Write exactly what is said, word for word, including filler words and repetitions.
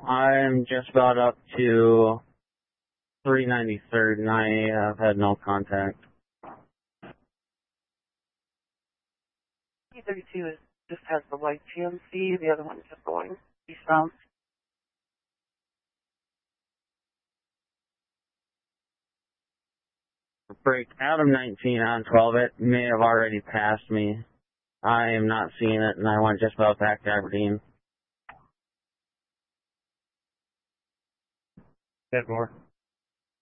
I'm just about up to three ninety-third, and I have had no contact. P thirty-two is, just has the white G M C, the other one's just going eastbound. Break Adam nineteen on twelve, it may have already passed me. I am not seeing it, and I went just about back to Aberdeen. ten more.